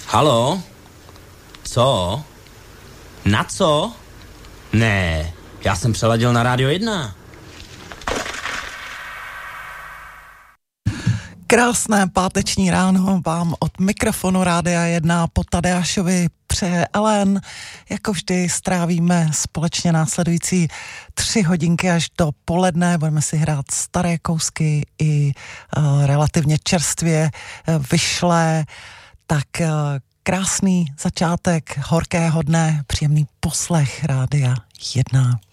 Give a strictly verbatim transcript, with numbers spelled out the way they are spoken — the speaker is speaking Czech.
Halo? Co? Na co? Ne, já jsem přeladil na Rádio jedna. Krásné páteční ráno vám od mikrofonu Rádia jedna po Tadeášovi přeje Ellen. Jako vždy strávíme společně následující tři hodinky až do poledne. Budeme si hrát staré kousky i uh, relativně čerstvě uh, vyšlé. Tak uh, krásný začátek horkého dne, příjemný poslech Rádia jedna.